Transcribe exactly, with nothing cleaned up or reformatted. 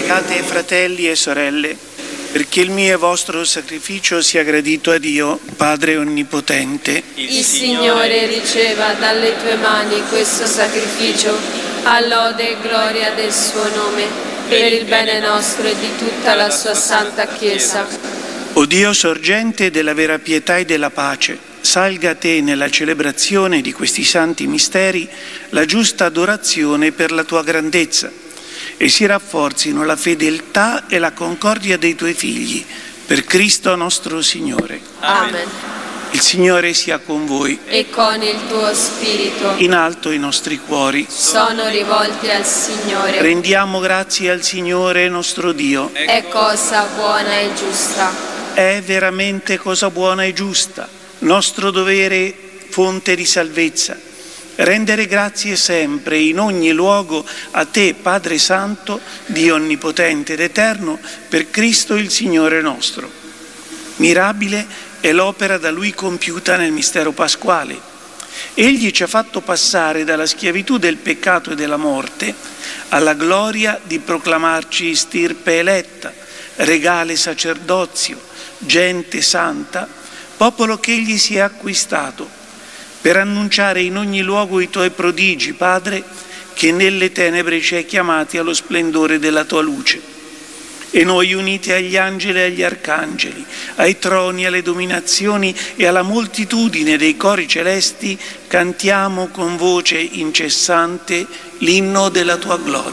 Pregate, fratelli e sorelle, perché il mio e vostro sacrificio sia gradito a Dio, Padre Onnipotente. Il Signore riceva dalle tue mani questo sacrificio, a lode e gloria del suo nome, per il bene nostro e di tutta la sua santa Chiesa. O Dio sorgente della vera pietà e della pace, salga a te nella celebrazione di questi santi misteri la giusta adorazione per la tua grandezza, e si rafforzino la fedeltà e la concordia dei tuoi figli, per Cristo nostro Signore. Amen. Il Signore sia con voi. E con il tuo spirito. In alto i nostri cuori Sono rivolti al Signore. rendiamo grazie al Signore nostro Dio. È cosa buona e giusta. È veramente cosa buona e giusta, nostro dovere, fonte di salvezza, rendere grazie sempre, in ogni luogo, a te, Padre Santo, Dio Onnipotente ed Eterno, per Cristo il Signore nostro. Mirabile è l'opera da Lui compiuta nel mistero pasquale. Egli ci ha fatto passare dalla schiavitù del peccato e della morte alla gloria di proclamarci stirpe eletta, regale sacerdozio, gente santa, popolo che Egli si è acquistato, per annunciare in ogni luogo i tuoi prodigi, Padre, che nelle tenebre ci hai chiamati allo splendore della tua luce. E noi, uniti agli angeli e agli arcangeli, ai troni, alle dominazioni e alla moltitudine dei cori celesti, cantiamo con voce incessante l'inno della tua gloria.